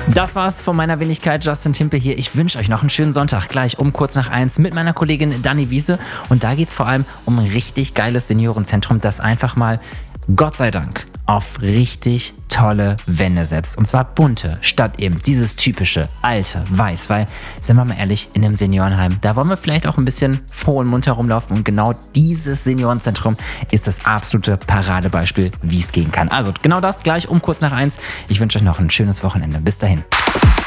Das war's von meiner Wenigkeit, Justin Timpe hier. Ich wünsche euch noch einen schönen Sonntag, gleich um kurz nach 1 mit meiner Kollegin Dani Wiese. Und da geht's vor allem um ein richtig geiles Seniorenzentrum, das einfach mal, Gott sei Dank, auf richtig tolle Wände setzt. Und zwar bunte, statt eben dieses typische alte Weiß. Weil, sind wir mal ehrlich, in einem Seniorenheim, da wollen wir vielleicht auch ein bisschen froh und munter rumlaufen. Und genau dieses Seniorenzentrum ist das absolute Paradebeispiel, wie es gehen kann. Also genau das gleich um kurz nach 1. Ich wünsche euch noch ein schönes Wochenende. Bis dahin.